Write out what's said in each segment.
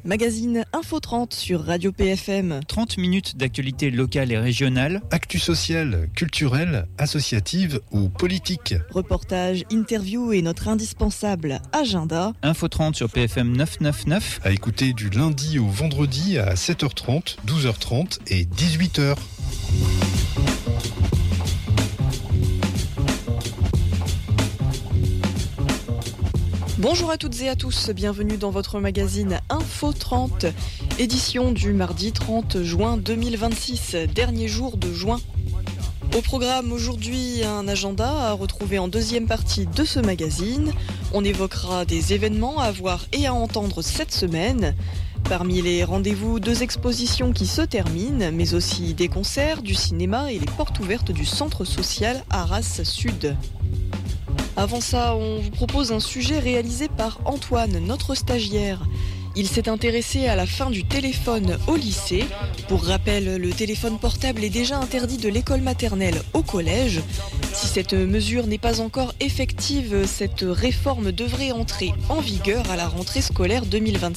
Magazine Info 30 sur Radio PFM. 30 minutes d'actualité locale et régionale. Actu sociale, culturelle, associative ou politique. Reportages, interviews et notre indispensable agenda. Info 30 sur PFM 999. À écouter du lundi au vendredi à 7h30, 12h30 et 18h. Bonjour à toutes et à tous, bienvenue dans votre magazine Info 30, édition du mardi 30 juin 2026, dernier jour de juin. Au programme aujourd'hui, un agenda à retrouver en deuxième partie de ce magazine. On évoquera des événements à voir et à entendre cette semaine. Parmi les rendez-vous, 2 expositions qui se terminent, mais aussi des concerts, du cinéma et les portes ouvertes du centre social Arras Sud. Avant ça, on vous propose un sujet réalisé par Antoine, notre stagiaire. Il s'est intéressé à la fin du téléphone au lycée. Pour rappel, le téléphone portable est déjà interdit de l'école maternelle au collège. Si cette mesure n'est pas encore effective, cette réforme devrait entrer en vigueur à la rentrée scolaire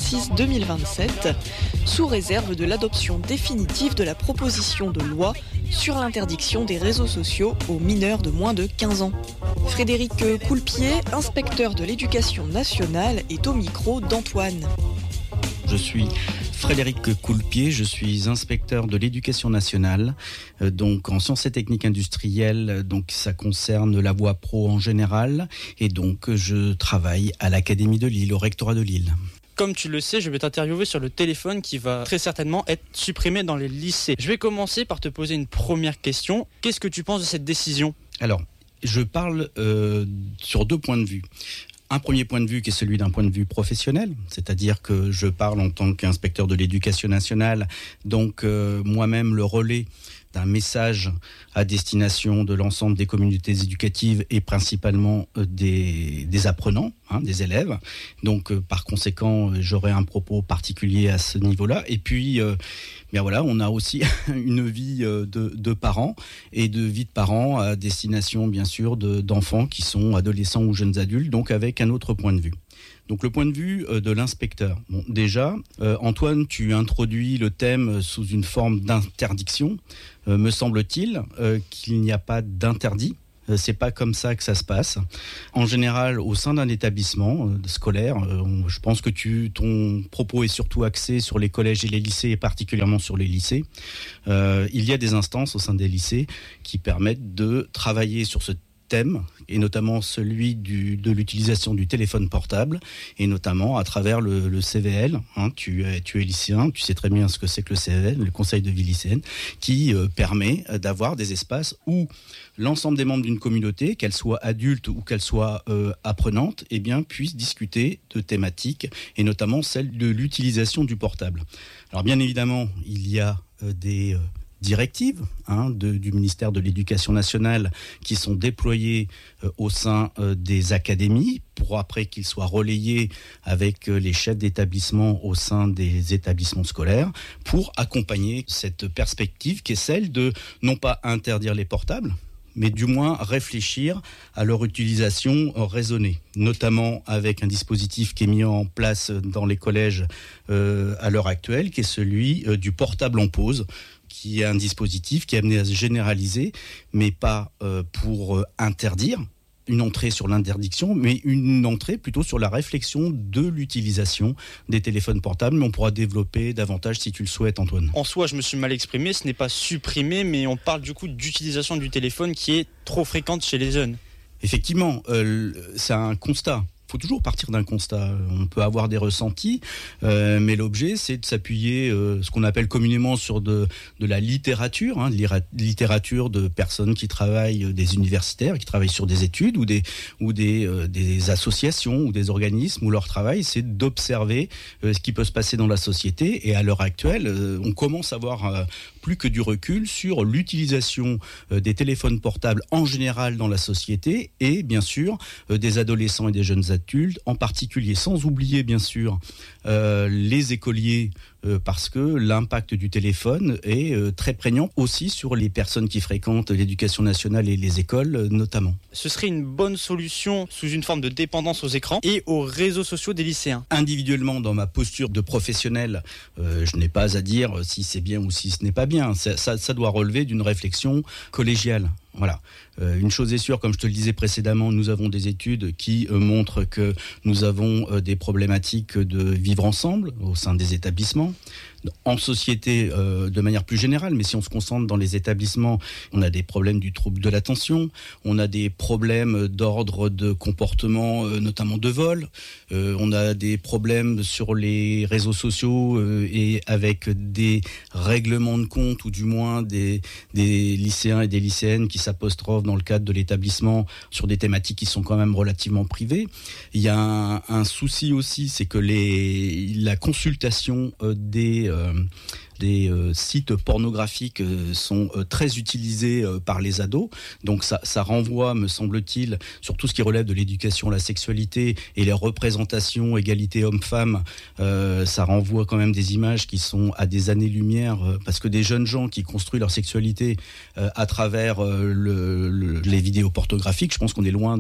2026-2027, sous réserve de l'adoption définitive de la proposition de loi sur l'interdiction des réseaux sociaux aux mineurs de moins de 15 ans. Frédéric Coulpier, inspecteur de l'éducation nationale, est au micro d'Antoine. Je suis Frédéric Coulpier, je suis inspecteur de l'éducation nationale, donc en sciences et techniques industrielles, donc ça concerne la voie pro en général, et donc je travaille à l'Académie de Lille, au rectorat de Lille. Comme tu le sais, je vais t'interviewer sur le téléphone qui va très certainement être supprimé dans les lycées. Je vais commencer par te poser une première question. Qu'est-ce que tu penses de cette décision ? Alors, je parle sur 2 points de vue. Un premier point de vue qui est celui d'un point de vue professionnel, c'est-à-dire que je parle en tant qu'inspecteur de l'éducation nationale, donc moi-même le relais d'un message à destination de l'ensemble des communautés éducatives et principalement des apprenants, des élèves. Donc par conséquent, j'aurai un propos particulier à ce niveau-là. Et puis, bien voilà, on a aussi une vie de parents et de vie de parents à destination bien sûr d'enfants qui sont adolescents ou jeunes adultes, donc avec un autre point de vue. Donc le point de vue de l'inspecteur. Bon, déjà, Antoine, tu introduis le thème sous une forme d'interdiction. Me semble-t-il qu'il n'y a pas d'interdit. C'est pas comme ça que ça se passe. En général, au sein d'un établissement scolaire, je pense que ton propos est surtout axé sur les collèges et les lycées, et particulièrement sur les lycées. Il y a des instances au sein des lycées qui permettent de travailler sur ce thème, et notamment celui de l'utilisation du téléphone portable, et notamment à travers le CVL. Tu es lycéen, tu sais très bien ce que c'est que le CVL, le Conseil de vie lycéenne, qui permet d'avoir des espaces où l'ensemble des membres d'une communauté, qu'elle soit adulte ou qu'elle soit apprenante, eh bien, puissent discuter de thématiques, et notamment celle de l'utilisation du portable. Alors bien évidemment, il y a des directives du ministère de l'Éducation nationale qui sont déployées au sein des académies pour après qu'ils soient relayés avec les chefs d'établissement au sein des établissements scolaires pour accompagner cette perspective qui est celle de non pas interdire les portables, mais du moins réfléchir à leur utilisation raisonnée, notamment avec un dispositif qui est mis en place dans les collèges à l'heure actuelle, qui est celui du portable en pause, qui est un dispositif qui est amené à se généraliser, mais pas pour interdire une entrée sur l'interdiction, mais une entrée plutôt sur la réflexion de l'utilisation des téléphones portables. Mais on pourra développer davantage si tu le souhaites, Antoine. En soi, je me suis mal exprimé, ce n'est pas supprimé, mais on parle du coup d'utilisation du téléphone qui est trop fréquente chez les jeunes. Effectivement, c'est un constat. Il faut toujours partir d'un constat. On peut avoir des ressentis, mais l'objet, c'est de s'appuyer, ce qu'on appelle communément sur de la littérature, littérature de personnes qui travaillent, des universitaires, qui travaillent sur des études, ou des associations, ou des organismes, où leur travail, c'est d'observer ce qui peut se passer dans la société. Et à l'heure actuelle, on commence à avoir plus que du recul sur l'utilisation des téléphones portables en général dans la société, et bien sûr, des adolescents et des jeunes adultes en particulier, sans oublier bien sûr les écoliers parce que l'impact du téléphone est très prégnant aussi sur les personnes qui fréquentent l'éducation nationale et les écoles notamment. Ce serait une bonne solution sous une forme de dépendance aux écrans et aux réseaux sociaux des lycéens. Individuellement, dans ma posture de professionnel, je n'ai pas à dire si c'est bien ou si ce n'est pas bien. Ça doit relever d'une réflexion collégiale. Voilà. Une chose est sûre, comme je te le disais précédemment, nous avons des études qui montrent que nous avons des problématiques de vivre ensemble au sein des établissements, en société de manière plus générale, mais si on se concentre dans les établissements, on a des problèmes du trouble de l'attention, on a des problèmes d'ordre de comportement, notamment de vol, on a des problèmes sur les réseaux sociaux et avec des règlements de compte, ou du moins des lycéens et des lycéennes qui s'apostrophent dans le cadre de l'établissement sur des thématiques qui sont quand même relativement privées. Il y a un souci aussi, c'est que la consultation des sites pornographiques sont très utilisés par les ados. Donc ça renvoie, me semble-t-il, sur tout ce qui relève de l'éducation, la sexualité et les représentations, égalité homme-femme. Ça renvoie quand même des images qui sont à des années-lumière, parce que des jeunes gens qui construisent leur sexualité à travers les vidéos pornographiques, je pense qu'on est loin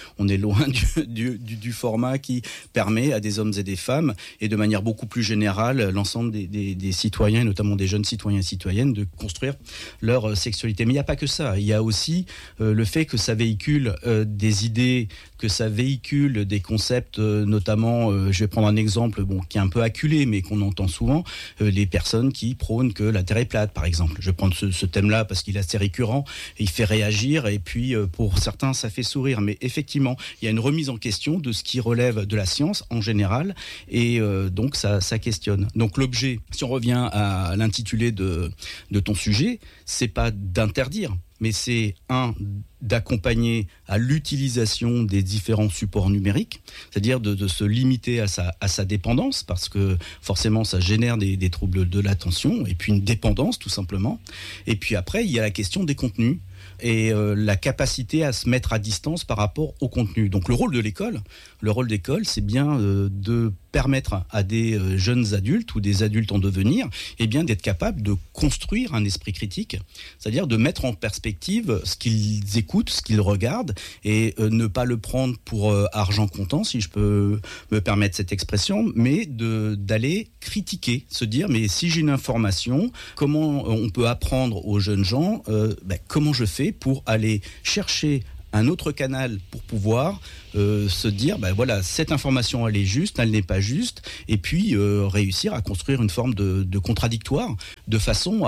du format qui permet à des hommes et des femmes, et de manière beaucoup plus générale, l'ensemble des citoyens, et notamment des jeunes citoyens et citoyennes, de construire leur sexualité. Mais il n'y a pas que ça. Il y a aussi le fait que ça véhicule des idées, que ça véhicule des concepts, notamment, je vais prendre un exemple qui est un peu acculé, mais qu'on entend souvent, les personnes qui prônent que la Terre est plate, par exemple. Je vais prendre ce thème-là parce qu'il est assez récurrent, et il fait réagir, et puis pour certains, ça fait sourire. Mais effectivement, il y a une remise en question de ce qui relève de la science en général, et donc ça questionne. Donc l'objet, si on revient à l'intitulé de ton sujet, c'est pas d'interdire, mais c'est d'accompagner à l'utilisation des différents supports numériques, c'est-à-dire de se limiter à sa dépendance, parce que forcément ça génère des troubles de l'attention, et puis une dépendance tout simplement. Et puis après, il y a la question des contenus et la capacité à se mettre à distance par rapport au contenu. Donc le rôle d'école, c'est bien de permettre à des jeunes adultes ou des adultes en devenir, d'être capables de construire un esprit critique, c'est-à-dire de mettre en perspective ce qu'ils écoutent, ce qu'ils regardent, et ne pas le prendre pour argent comptant, si je peux me permettre cette expression, mais d'aller critiquer, se dire, mais si j'ai une information, comment on peut apprendre aux jeunes gens, comment je fais pour aller chercher un autre canal pour pouvoir se dire, voilà, cette information elle est juste, elle n'est pas juste, et puis réussir à construire une forme de contradictoire, de façon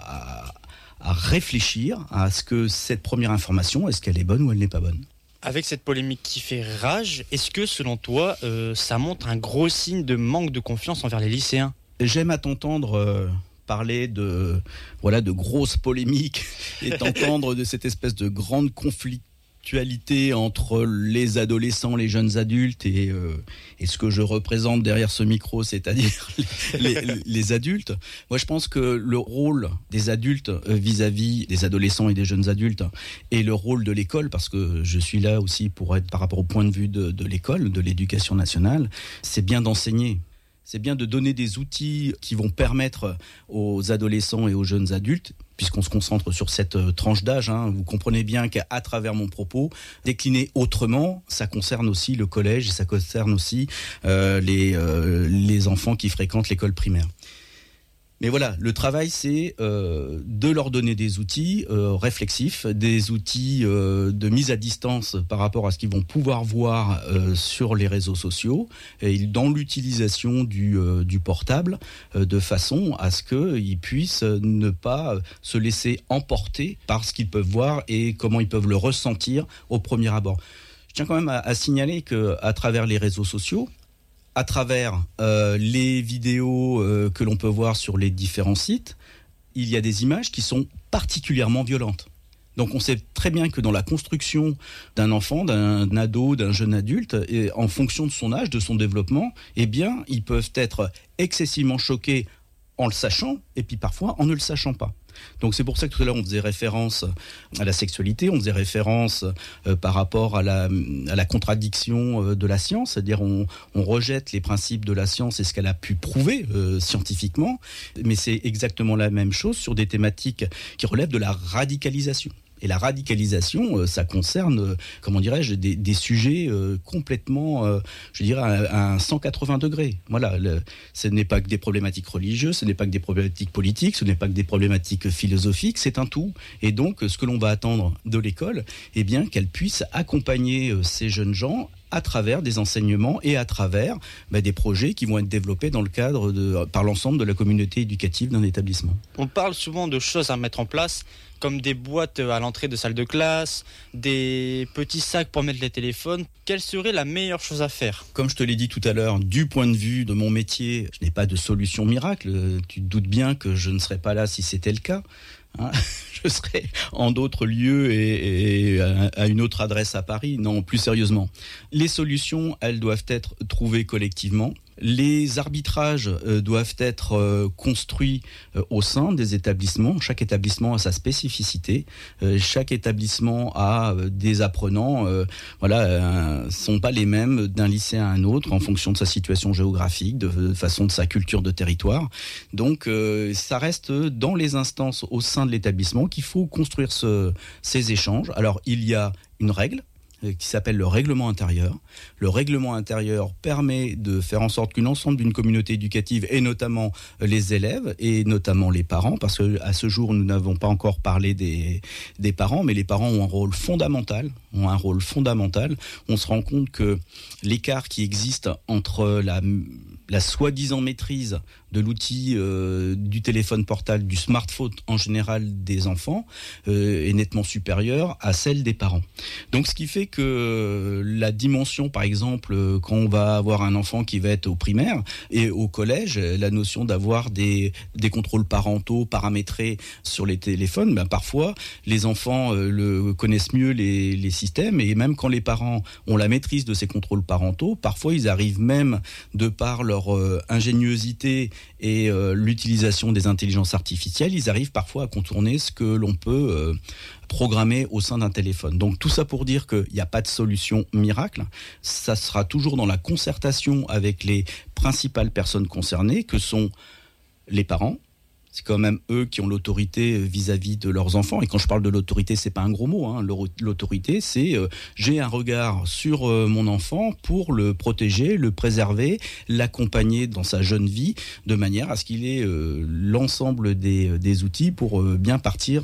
à réfléchir à ce que cette première information, est-ce qu'elle est bonne ou elle n'est pas bonne. Avec cette polémique qui fait rage, est-ce que selon toi, ça montre un gros signe de manque de confiance envers les lycéens ? J'aime à t'entendre parler de grosses polémiques et t'entendre de cette espèce de grande conflictualité entre les adolescents, les jeunes adultes et ce que je représente derrière ce micro, c'est-à-dire les adultes. Moi, je pense que le rôle des adultes vis-à-vis des adolescents et des jeunes adultes, et le rôle de l'école, parce que je suis là aussi pour être par rapport au point de vue de l'école, de l'éducation nationale, c'est bien d'enseigner. C'est bien de donner des outils qui vont permettre aux adolescents et aux jeunes adultes, puisqu'on se concentre sur cette tranche d'âge, vous comprenez bien qu'à travers mon propos, décliner autrement, ça concerne aussi le collège et ça concerne aussi les enfants qui fréquentent l'école primaire. Mais voilà, le travail, c'est de leur donner des outils réflexifs, des outils de mise à distance par rapport à ce qu'ils vont pouvoir voir sur les réseaux sociaux, et dans l'utilisation du portable, de façon à ce qu'ils puissent ne pas se laisser emporter par ce qu'ils peuvent voir et comment ils peuvent le ressentir au premier abord. Je tiens quand même à signaler qu'à travers les réseaux sociaux, à travers les vidéos que l'on peut voir sur les différents sites, il y a des images qui sont particulièrement violentes. Donc on sait très bien que dans la construction d'un enfant, d'un ado, d'un jeune adulte, et en fonction de son âge, de son développement, ils peuvent être excessivement choqués en le sachant, et puis parfois en ne le sachant pas. Donc c'est pour ça que tout à l'heure on faisait référence à la sexualité, on faisait référence par rapport à la contradiction de la science, c'est-à-dire on rejette les principes de la science et ce qu'elle a pu prouver scientifiquement, mais c'est exactement la même chose sur des thématiques qui relèvent de la radicalisation. Et la radicalisation, ça concerne, des sujets complètement, à 180 degrés. Voilà, ce n'est pas que des problématiques religieuses, ce n'est pas que des problématiques politiques, ce n'est pas que des problématiques philosophiques, c'est un tout. Et donc, ce que l'on va attendre de l'école, eh bien, qu'elle puisse accompagner ces jeunes gens à travers des enseignements et à travers des projets qui vont être développés dans le cadre par l'ensemble de la communauté éducative d'un établissement. On parle souvent de choses à mettre en place, comme des boîtes à l'entrée de salle de classe, des petits sacs pour mettre les téléphones. Quelle serait la meilleure chose à faire ? Comme je te l'ai dit tout à l'heure, du point de vue de mon métier, je n'ai pas de solution miracle. Tu te doutes bien que je ne serais pas là si c'était le cas. Je serais en d'autres lieux et à une autre adresse à Paris. Non, plus sérieusement. Les solutions, elles doivent être trouvées collectivement. Les arbitrages doivent être construits au sein des établissements. Chaque établissement a sa spécificité. Chaque établissement a des apprenants. Sont pas les mêmes d'un lycée à un autre en fonction de sa situation géographique, de façon de sa culture de territoire. Donc, ça reste dans les instances au sein de l'établissement qu'il faut construire ces échanges. Alors, il y a une règle qui s'appelle le règlement intérieur. Le règlement intérieur permet de faire en sorte qu'une ensemble d'une communauté éducative, et notamment les élèves, et notamment les parents, parce qu'à ce jour, nous n'avons pas encore parlé des parents, mais les parents ont un rôle fondamental. On se rend compte que l'écart qui existe entre la soi-disant maîtrise de l'outil du téléphone portable, du smartphone en général des enfants, est nettement supérieure à celle des parents. Donc ce qui fait que la dimension, par exemple, quand on va avoir un enfant qui va être au primaire et au collège, la notion d'avoir des contrôles parentaux paramétrés sur les téléphones, parfois les enfants connaissent mieux les systèmes, et même quand les parents ont la maîtrise de ces contrôles parentaux, parfois ils arrivent même, de par leur ingéniosité et l'utilisation des intelligences artificielles, ils arrivent parfois à contourner ce que l'on peut programmer au sein d'un téléphone. Donc tout ça pour dire qu'il n'y a pas de solution miracle. Ça sera toujours dans la concertation avec les principales personnes concernées, que sont les parents. C'est quand même eux qui ont l'autorité vis-à-vis de leurs enfants. Et quand je parle de l'autorité, c'est pas un gros mot. L'autorité, c'est j'ai un regard sur mon enfant pour le protéger, le préserver, l'accompagner dans sa jeune vie, de manière à ce qu'il ait l'ensemble des outils pour bien partir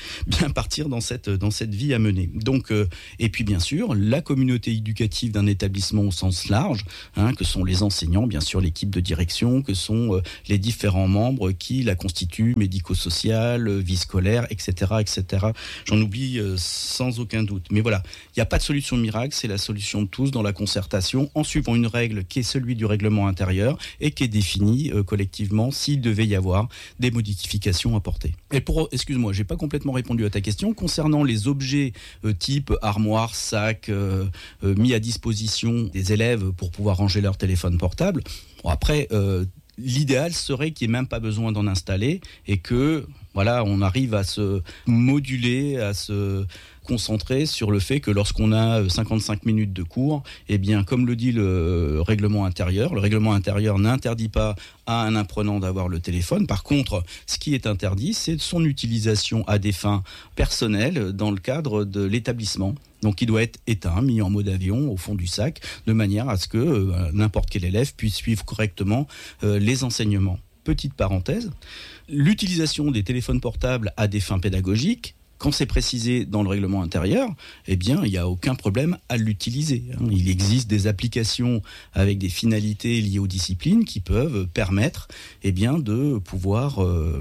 dans cette vie à mener. Donc, et puis bien sûr, la communauté éducative d'un établissement au sens large, que sont les enseignants, bien sûr l'équipe de direction, que sont les différents membres qui la constituent, médico-social, vie scolaire, etc., etc. J'en oublie sans aucun doute. Mais voilà, il n'y a pas de solution miracle, c'est la solution de tous dans la concertation, en suivant une règle qui est celui du règlement intérieur et qui est définie collectivement s'il devait y avoir des modifications apportées. Et excuse-moi, j'ai pas complètement répondu à ta question concernant les objets type armoire, sac, mis à disposition des élèves pour pouvoir ranger leur téléphone portable. Bon, après, l'idéal serait qu'il n'y ait même pas besoin d'en installer et que, on arrive à se moduler, à se concentrer sur le fait que lorsqu'on a 55 minutes de cours, eh bien, comme le dit le règlement intérieur n'interdit pas à un apprenant d'avoir le téléphone. Par contre, ce qui est interdit, c'est son utilisation à des fins personnelles dans le cadre de l'établissement. Donc il doit être éteint, mis en mode avion au fond du sac, de manière à ce que n'importe quel élève puisse suivre correctement les enseignements. Petite parenthèse, l'utilisation des téléphones portables à des fins pédagogiques, quand c'est précisé dans le règlement intérieur, eh bien, il n'y a aucun problème à l'utiliser. Il existe des applications avec des finalités liées aux disciplines qui peuvent permettre, de pouvoir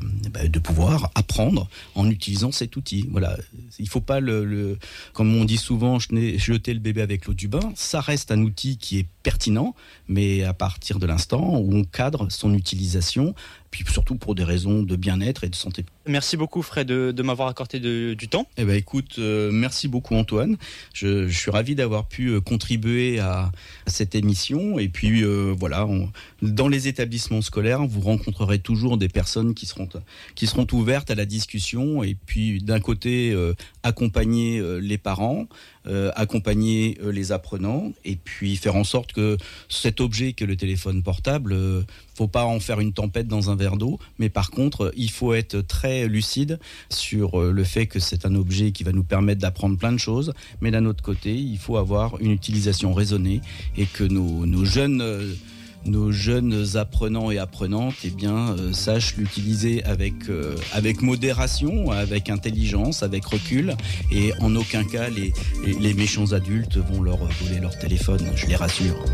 apprendre en utilisant cet outil. Voilà. Il ne faut pas comme on dit souvent, jeter le bébé avec l'eau du bain. Ça reste un outil qui est pertinent, mais à partir de l'instant où on cadre son utilisation, puis surtout pour des raisons de bien-être et de santé. Merci beaucoup Fred de m'avoir accordé du temps. Eh ben écoute, merci beaucoup Antoine. Je suis ravi d'avoir pu contribuer à cette émission. Et puis voilà, dans les établissements scolaires, vous rencontrerez toujours des personnes qui seront ouvertes à la discussion. Et puis d'un côté, accompagner les parents, accompagner les apprenants, et puis faire en sorte que cet objet qu'est le téléphone portable, faut pas en faire une tempête dans un verre d'eau, mais par contre, il faut être très lucide sur le fait que c'est un objet qui va nous permettre d'apprendre plein de choses, mais d'un autre côté, il faut avoir une utilisation raisonnée et que nos jeunes apprenants et apprenantes sachent l'utiliser avec modération, avec intelligence, avec recul, et en aucun cas les méchants adultes vont leur voler leur téléphone, je les rassure.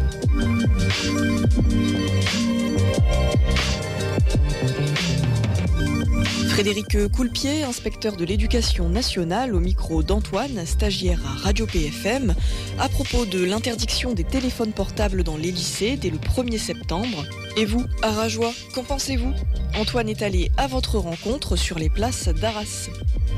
Frédéric Coulpier, inspecteur de l'éducation nationale, au micro d'Antoine, stagiaire à Radio PFM, à propos de l'interdiction des téléphones portables dans les lycées dès le 1er septembre. Et vous, à Rajoie, qu'en pensez-vous ? Antoine est allé à votre rencontre sur les places d'Arras.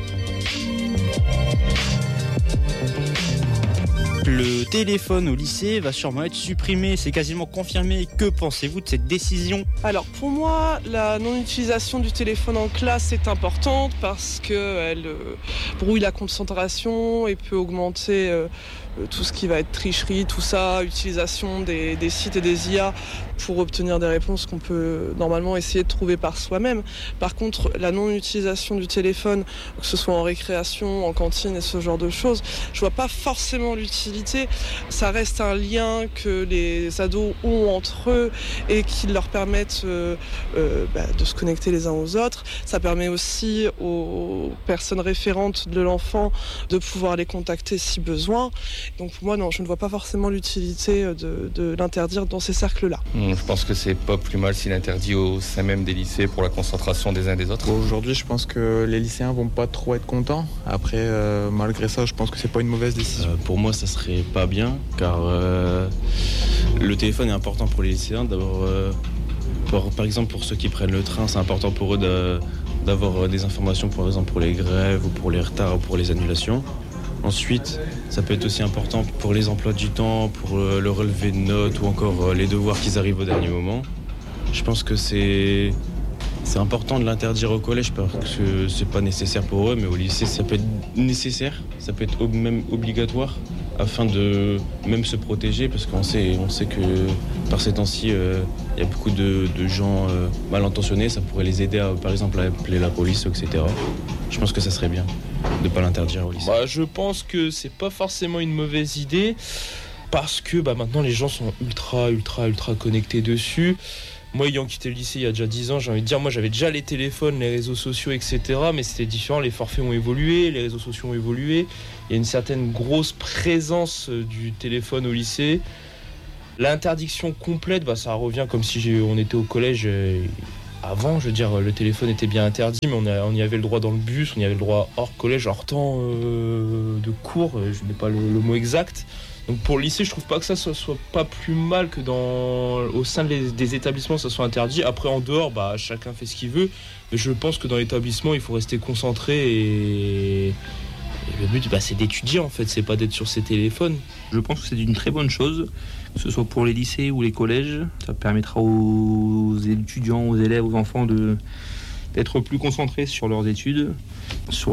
Le téléphone au lycée va sûrement être supprimé, c'est quasiment confirmé. Que pensez-vous de cette décision ? Alors pour moi, la non-utilisation du téléphone en classe est importante parce qu'elle brouille la concentration et peut augmenter tout ce qui va être tricherie, tout ça, utilisation des sites et des IA pour obtenir des réponses qu'on peut normalement essayer de trouver par soi-même. Par contre, la non-utilisation du téléphone, que ce soit en récréation, en cantine et ce genre de choses, je vois pas forcément l'utilité. Ça reste un lien que les ados ont entre eux et qui leur permettent de se connecter les uns aux autres. Ça permet aussi aux personnes référentes de l'enfant de pouvoir les contacter si besoin. Donc pour moi, non, je ne vois pas forcément l'utilité de l'interdire dans ces cercles-là. Je pense que c'est pas plus mal s'il interdit au sein même des lycées pour la concentration des uns des autres. Aujourd'hui, je pense que les lycéens vont pas trop être contents. Après, malgré ça, je pense que c'est pas une mauvaise décision. Pour moi, ça serait pas bien, car le téléphone est important pour les lycéens. D'abord, par exemple, pour ceux qui prennent le train, c'est important pour eux d'avoir des informations, par exemple, pour les grèves ou pour les retards ou pour les annulations. Ensuite, ça peut être aussi important pour les emplois du temps, pour le relevé de notes ou encore les devoirs qui arrivent au dernier moment. Je pense que c'est important de l'interdire au collège parce que c'est pas nécessaire pour eux, mais au lycée, ça peut être nécessaire, ça peut être même obligatoire afin de même se protéger parce qu'on sait que par ces temps-ci, il y a beaucoup de gens mal intentionnés, ça pourrait les aider par exemple à appeler la police, etc. Je pense que ça serait bien de ne pas l'interdire au lycée. Je pense que c'est pas forcément une mauvaise idée parce que maintenant les gens sont ultra connectés dessus. Moi, ayant quitté le lycée il y a déjà 10 ans, j'ai envie de dire, moi j'avais déjà les téléphones, les réseaux sociaux, etc. Mais c'était différent, les forfaits ont évolué, les réseaux sociaux ont évolué. Il y a une certaine grosse présence du téléphone au lycée. L'interdiction complète, ça revient comme si on était au collège. Avant, je veux dire, le téléphone était bien interdit, mais on y avait le droit dans le bus, on y avait le droit hors collège, hors temps de cours, je n'ai pas le mot exact. Donc pour le lycée, je trouve pas que ça soit pas plus mal que au sein des établissements, ça soit interdit. Après, en dehors, chacun fait ce qu'il veut. Mais je pense que dans l'établissement, il faut rester concentré et le but, c'est d'étudier en fait, c'est pas d'être sur ses téléphones. Je pense que c'est une très bonne chose, que ce soit pour les lycées ou les collèges. Ça permettra aux étudiants, aux élèves, aux enfants d'être plus concentrés sur leurs études, sur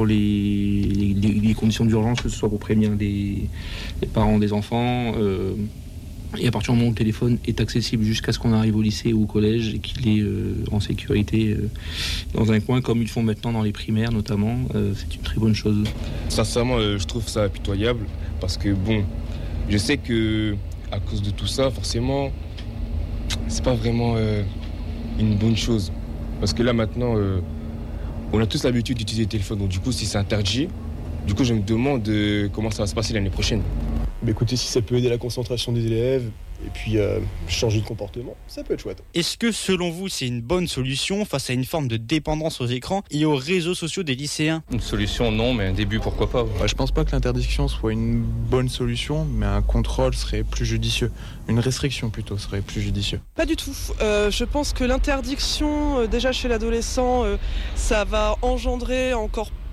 les conditions d'urgence, que ce soit pour prévenir les parents des enfants. Et à partir du moment où le téléphone est accessible jusqu'à ce qu'on arrive au lycée ou au collège et qu'il est en sécurité dans un coin comme ils font maintenant dans les primaires notamment, c'est une très bonne chose. Sincèrement, je trouve ça pitoyable parce que je sais que à cause de tout ça, forcément, c'est pas vraiment une bonne chose. Parce que là maintenant, on a tous l'habitude d'utiliser le téléphone, donc du coup si c'est interdit, je me demande comment ça va se passer l'année prochaine. Écoutez, si ça peut aider la concentration des élèves et puis changer de comportement, ça peut être chouette. Est-ce que selon vous c'est une bonne solution face à une forme de dépendance aux écrans et aux réseaux sociaux des lycéens ? Une solution non, mais un début pourquoi pas. Je pense pas que l'interdiction soit une bonne solution, mais un contrôle serait plus judicieux. Une restriction plutôt serait plus judicieux. Pas du tout. Je pense que l'interdiction, déjà chez l'adolescent, ça va engendrer encore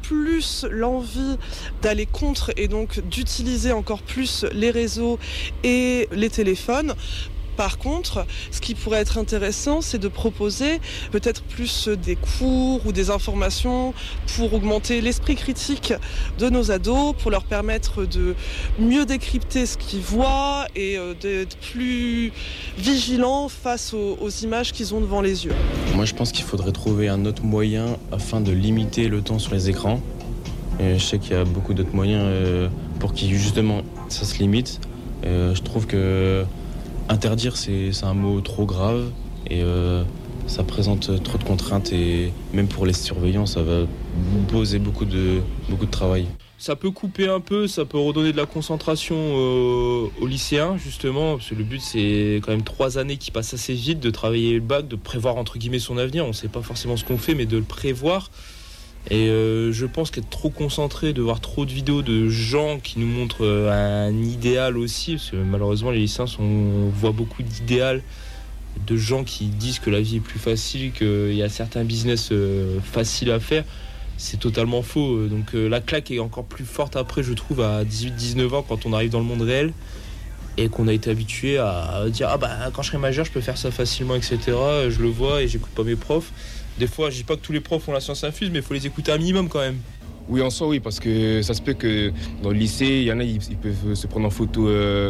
plus l'envie d'aller contre et donc d'utiliser encore plus les réseaux et les téléphones. Par contre, ce qui pourrait être intéressant, c'est de proposer peut-être plus des cours ou des informations pour augmenter l'esprit critique de nos ados, pour leur permettre de mieux décrypter ce qu'ils voient et d'être plus vigilants face aux images qu'ils ont devant les yeux. Moi, je pense qu'il faudrait trouver un autre moyen afin de limiter le temps sur les écrans. Et je sais qu'il y a beaucoup d'autres moyens pour que justement ça se limite. Je trouve que interdire, c'est un mot trop grave et ça présente trop de contraintes et même pour les surveillants, ça va poser beaucoup de travail. Ça peut couper un peu, ça peut redonner de la concentration aux lycéens, justement, parce que le but, c'est quand même 3 années qui passent assez vite, de travailler le bac, de prévoir, entre guillemets, son avenir. On ne sait pas forcément ce qu'on fait, mais de le prévoir. Et je pense qu'être trop concentré, de voir trop de vidéos de gens qui nous montrent un idéal aussi, parce que malheureusement les lycéens on voit beaucoup d'idéal, de gens qui disent que la vie est plus facile, qu'il y a certains business faciles à faire, c'est totalement faux. Donc la claque est encore plus forte après, je trouve, à 18-19 ans, quand on arrive dans le monde réel et qu'on a été habitué à dire quand je serai majeur je peux faire ça facilement, etc. Je le vois et j'écoute pas mes profs. Des fois, je dis pas que tous les profs ont la science infuse, mais il faut les écouter un minimum quand même. Oui, en soi, oui, parce que ça se peut que dans le lycée, il y en a, ils peuvent se prendre en photo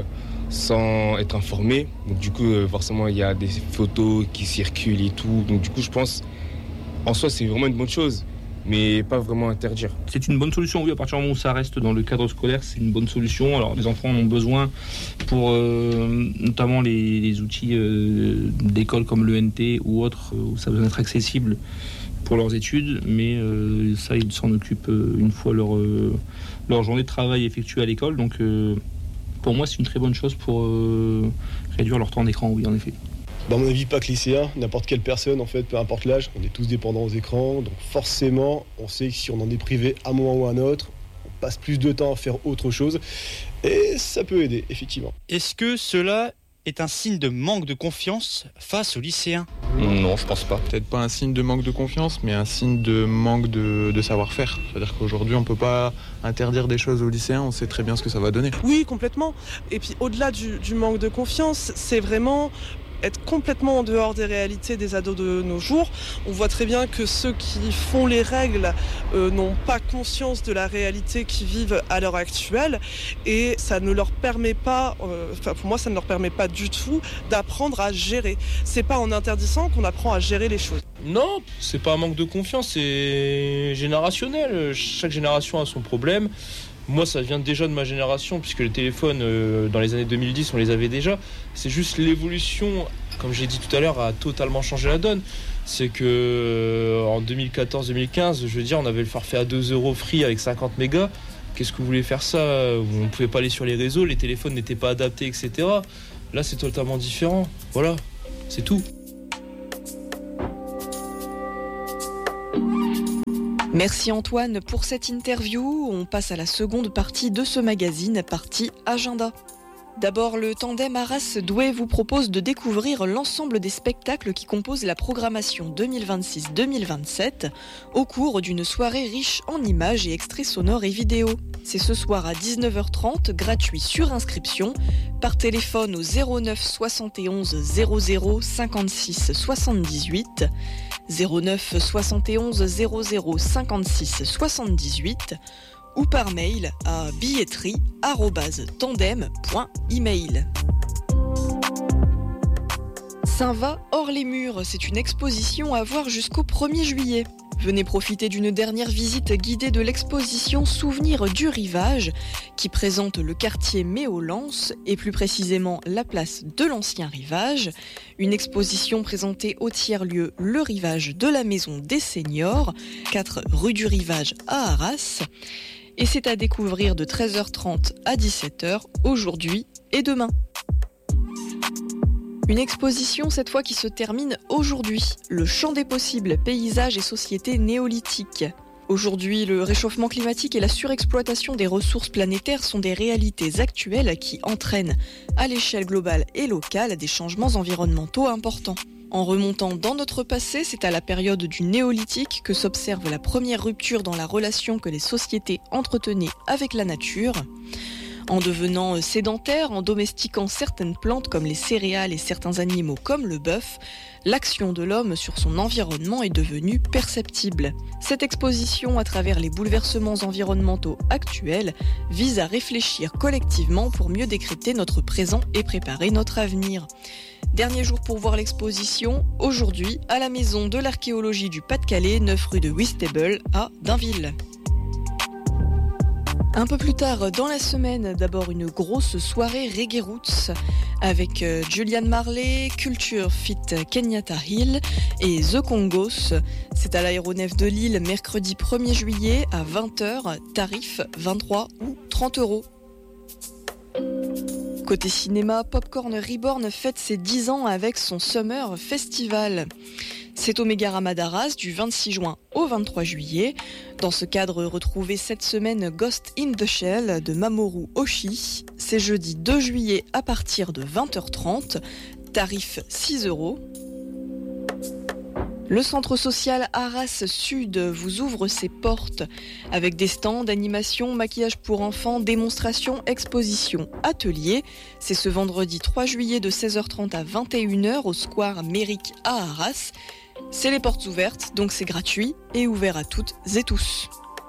sans être informés. Donc du coup, forcément, il y a des photos qui circulent et tout. Donc du coup, je pense, en soi, c'est vraiment une bonne chose, mais pas vraiment interdire. C'est une bonne solution, oui, à partir du moment où ça reste dans le cadre scolaire, c'est une bonne solution. Alors les enfants en ont besoin pour notamment les outils d'école comme l'ENT ou autres, où ça doit être accessible pour leurs études, mais ça, ils s'en occupent une fois leur journée de travail effectuée à l'école. Donc pour moi, c'est une très bonne chose pour réduire leur temps d'écran, oui, en effet. À mon avis, pas que lycéen, n'importe quelle personne, en fait, peu importe l'âge, on est tous dépendants aux écrans, donc forcément, on sait que si on en est privé à un moment ou à un autre, on passe plus de temps à faire autre chose, et ça peut aider, effectivement. Est-ce que cela est un signe de manque de confiance face aux lycéens ? Non, je pense pas. Peut-être pas un signe de manque de confiance, mais un signe de manque de savoir-faire. C'est-à-dire qu'aujourd'hui, on peut pas interdire des choses aux lycéens, on sait très bien ce que ça va donner. Oui, complètement. Et puis au-delà du manque de confiance, c'est vraiment être complètement en dehors des réalités des ados de nos jours. On voit très bien que ceux qui font les règles n'ont pas conscience de la réalité qu'ils vivent à l'heure actuelle et ça ne leur permet pas, pour moi ça ne leur permet pas du tout d'apprendre à gérer. C'est pas en interdisant qu'on apprend à gérer les choses. Non, c'est pas un manque de confiance, c'est générationnel. Chaque génération a son problème. Moi, ça vient déjà de ma génération, puisque les téléphones, dans les années 2010, on les avait déjà. C'est juste l'évolution, comme j'ai dit tout à l'heure, a totalement changé la donne. C'est que en 2014-2015, je veux dire, on avait le forfait à 2 € free avec 50 mégas. Qu'est-ce que vous voulez faire ça ? On ne pouvait pas aller sur les réseaux, les téléphones n'étaient pas adaptés, etc. Là, c'est totalement différent. Voilà, c'est tout. Merci Antoine pour cette interview. On passe à la seconde partie de ce magazine, partie agenda. D'abord, le tandem Arras-Douai vous propose de découvrir l'ensemble des spectacles qui composent la programmation 2026-2027 au cours d'une soirée riche en images et extraits sonores et vidéos. C'est ce soir à 19h30, gratuit sur inscription, par téléphone au 09 71 00 56 78, 09 71 00 56 78 ou par mail à billetterie@tandem.email. Saint-Va hors les murs, c'est une exposition à voir jusqu'au 1er juillet. Venez profiter d'une dernière visite guidée de l'exposition Souvenirs du Rivage qui présente le quartier Méolance et plus précisément la place de l'Ancien Rivage. Une exposition présentée au tiers-lieu Le Rivage de la Maison des Seniors, 4 rue du Rivage à Arras. Et c'est à découvrir de 13h30 à 17h aujourd'hui et demain. Une exposition cette fois qui se termine aujourd'hui. Le champ des possibles, paysages et sociétés néolithiques. Aujourd'hui, le réchauffement climatique et la surexploitation des ressources planétaires sont des réalités actuelles qui entraînent, à l'échelle globale et locale, des changements environnementaux importants. En remontant dans notre passé, c'est à la période du néolithique que s'observe la première rupture dans la relation que les sociétés entretenaient avec la nature. En devenant sédentaires, en domestiquant certaines plantes comme les céréales et certains animaux comme le bœuf, l'action de l'homme sur son environnement est devenue perceptible. Cette exposition à travers les bouleversements environnementaux actuels vise à réfléchir collectivement pour mieux décrypter notre présent et préparer notre avenir. Dernier jour pour voir l'exposition, aujourd'hui à la Maison de l'Archéologie du Pas-de-Calais, 9 rue de Whitstable à Dainville. Un peu plus tard dans la semaine, d'abord une grosse soirée Reggae Roots avec Julian Marley, Culture Fit Kenyatta Hill et The Congos. C'est à l'aéronef de Lille mercredi 1er juillet à 20h, tarif 23 ou 30 €. Côté cinéma, Popcorn Reborn fête ses 10 ans avec son Summer Festival. C'est au Mégarama d'Arras du 26 juin au 23 juillet. Dans ce cadre, retrouvez cette semaine Ghost in the Shell de Mamoru Oshii. C'est jeudi 2 juillet à partir de 20h30, tarif 6 €. Le centre social Arras Sud vous ouvre ses portes avec des stands d'animation, maquillage pour enfants, démonstrations, expositions, ateliers. C'est ce vendredi 3 juillet de 16h30 à 21h au square Méric à Arras. C'est les portes ouvertes, donc c'est gratuit et ouvert à toutes et tous.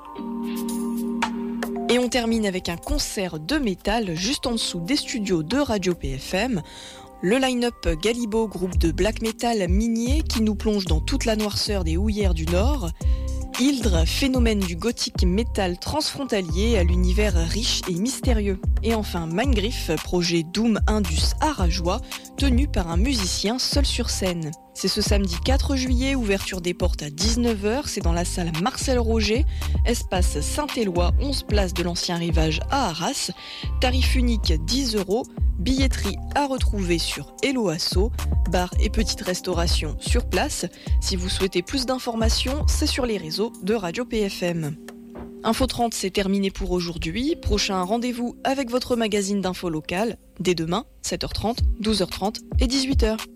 Et on termine avec un concert de métal juste en dessous des studios de Radio PFM. Le line-up Galibo, groupe de black metal minier qui nous plonge dans toute la noirceur des houillères du Nord. Hildre, phénomène du gothique métal transfrontalier à l'univers riche et mystérieux. Et enfin Mindgriff, projet Doom Indus arageois, tenu par un musicien seul sur scène. C'est ce samedi 4 juillet, ouverture des portes à 19h, c'est dans la salle Marcel Roger, espace Saint-Éloi, 11 place de l'Ancien Rivage à Arras, tarif unique 10 €, billetterie à retrouver sur Hello Asso, bar et petite restauration sur place. Si vous souhaitez plus d'informations, c'est sur les réseaux de Radio PFM. Info 30, c'est terminé pour aujourd'hui. Prochain rendez-vous avec votre magazine d'info locale, dès demain, 7h30, 12h30 et 18h.